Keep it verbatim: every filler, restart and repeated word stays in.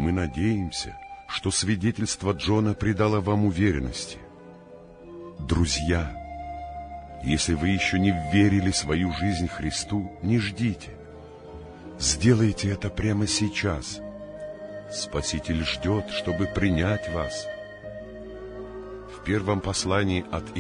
мы надеемся, что свидетельство Джона придало вам уверенности. Друзья, если вы еще не вверили свою жизнь Христу, не ждите. Сделайте это прямо сейчас. Спаситель ждет, чтобы принять вас. В первом послании от